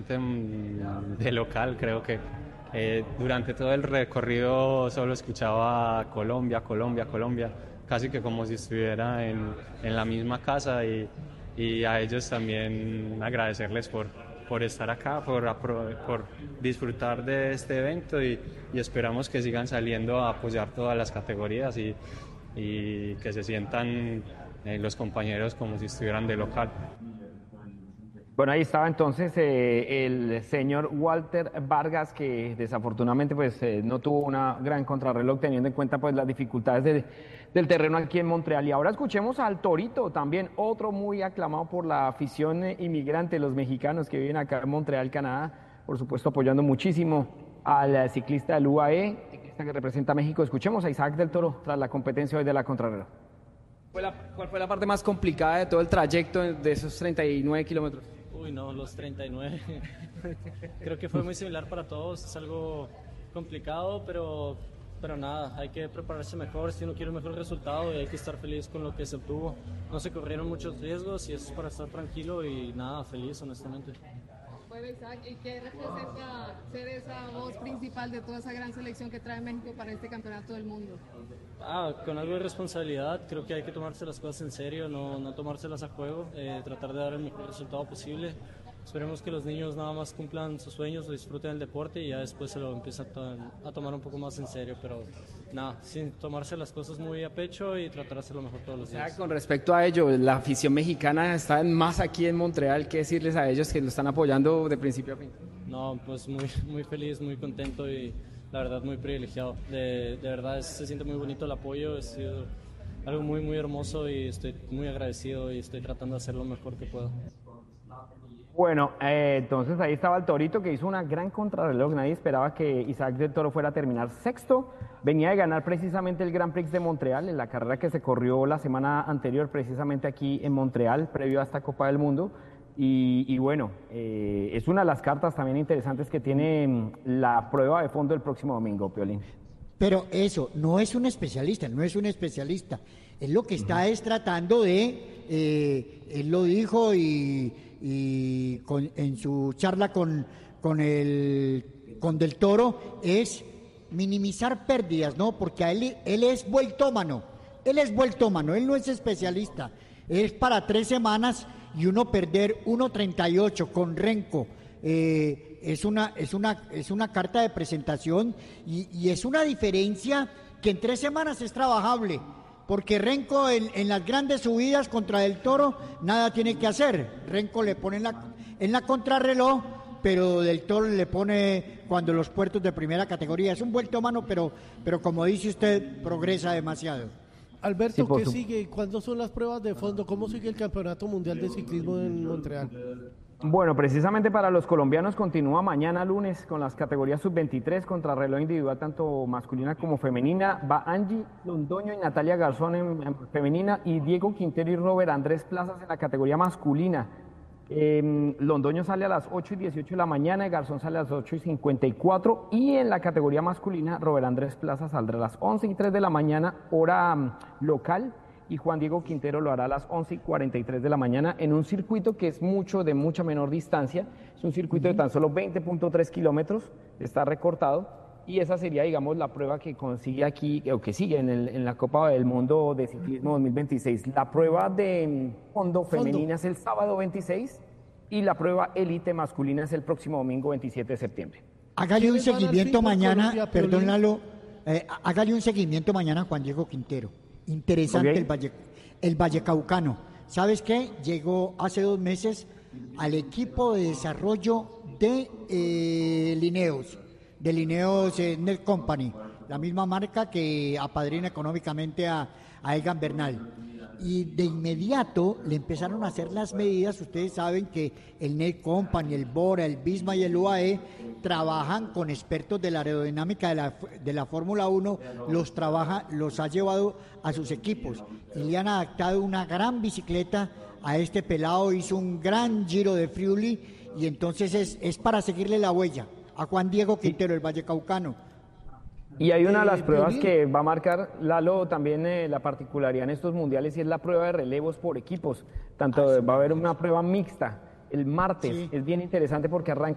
siente de local. Creo que durante todo el recorrido solo escuchaba Colombia, Colombia, Colombia, casi que como si estuviera en la misma casa, y a ellos también agradecerles por estar acá, por disfrutar de este evento, y esperamos que sigan saliendo a apoyar todas las categorías y que se sientan los compañeros como si estuvieran de local. Bueno, ahí estaba entonces el señor Walter Vargas, que desafortunadamente pues no tuvo una gran contrarreloj, teniendo en cuenta pues las dificultades del terreno aquí en Montreal. Y ahora escuchemos al Torito, también otro muy aclamado por la afición inmigrante, los mexicanos que viven acá en Montreal, Canadá, por supuesto apoyando muchísimo al ciclista del UAE, ciclista que representa a México. Escuchemos a Isaac del Toro tras la competencia hoy de la contrarreloj. ¿Cuál fue la parte más complicada de todo el trayecto de esos 39 kilómetros? Uy, no, los 39. Creo que fue muy similar para todos. Es algo complicado, pero nada, hay que prepararse mejor si uno quiere un mejor resultado, y hay que estar feliz con lo que se obtuvo. No se corrieron muchos riesgos y eso es para estar tranquilo y nada, feliz honestamente. Bueno, Isaac, ¿y qué representa ser esa voz principal de toda esa gran selección que trae México para este campeonato del mundo? Con algo de responsabilidad. Creo que hay que tomarse las cosas en serio, no tomárselas a juego, tratar de dar el mejor resultado posible. Esperemos que los niños nada más cumplan sus sueños, disfruten el deporte y ya después se lo empiezan a tomar un poco más en serio, pero nada, sin tomarse las cosas muy a pecho y tratar de hacerlo mejor todos los días. Con respecto a ello, la afición mexicana está más aquí en Montreal. ¿Qué decirles a ellos que lo están apoyando de principio a fin? No, pues muy feliz, muy contento y la verdad muy privilegiado. De verdad se siente muy bonito el apoyo, ha sido algo muy hermoso y estoy muy agradecido y estoy tratando de hacer lo mejor que puedo. Bueno, entonces ahí estaba el Torito, que hizo una gran contrarreloj. Nadie esperaba que Isaac del Toro fuera a terminar sexto. Venía de ganar precisamente el Grand Prix de Montreal, en la carrera que se corrió la semana anterior, precisamente aquí en Montreal, previo a esta Copa del Mundo. Y bueno, es una de las cartas también interesantes que tiene la prueba de fondo el próximo domingo, Piolín. Pero eso, no es un especialista, no es un especialista. Él lo que está es tratando de, él lo dijo en su charla con Del Toro, es minimizar pérdidas, ¿no? Porque a él es vueltómano, él no es especialista. Es para 3 semanas y uno perder 1:38 con Renko. Es una carta de presentación y es una diferencia que en 3 semanas es trabajable, porque Renko en las grandes subidas contra Del Toro nada tiene que hacer. Renko le pone en la contrarreloj, pero Del Toro le pone cuando los puertos de primera categoría. Es un vuelto mano, pero como dice usted, progresa demasiado. Alberto, ¿qué sigue? ¿Cuándo son las pruebas de fondo? ¿Cómo sigue el Campeonato Mundial de Ciclismo en Montreal? Bueno, precisamente para los colombianos continúa mañana lunes con las categorías sub-23, contrarreloj individual tanto masculina como femenina. Va Angie Londoño y Natalia Garzón en femenina, y Diego Quintero y Robert Andrés Plazas en la categoría masculina. Londoño sale a las 8:18 de la mañana y Garzón sale a las 8:54, y en la categoría masculina Robert Andrés Plazas saldrá a las 11:03 de la mañana, hora local, y Juan Diego Quintero lo hará a las 11:43 de la mañana en un circuito que es de mucha menor distancia. Es un circuito de tan solo 20.3 kilómetros, está recortado, y esa sería, digamos, la prueba que consigue aquí, o que sigue en la Copa del Mundo de Ciclismo 2026. La prueba de fondo femenina es el sábado 26 y la prueba élite masculina es el próximo domingo 27 de septiembre. Hágale un seguimiento mañana, perdón Lalo, hágale un seguimiento mañana a Juan Diego Quintero. Interesante, okay. El Vallecaucano. ¿Sabes qué? Llegó hace 2 meses al equipo de desarrollo de Lineos Net Company, la misma marca que apadrina económicamente a Egan Bernal. Y de inmediato le empezaron a hacer las medidas. Ustedes saben que el Net Company, el Bora, el Visma y el UAE trabajan con expertos de la aerodinámica de la Fórmula 1, los ha llevado a sus equipos y le han adaptado una gran bicicleta a este pelado. Hizo un gran Giro de Friuli y entonces es para seguirle la huella a Juan Diego Quintero, el Vallecaucano. Y hay una de las pruebas que va a marcar, Lalo, también la particularidad en estos mundiales, y es la prueba de relevos por equipos. Va a haber una prueba mixta el martes. Sí. Es bien interesante porque arranca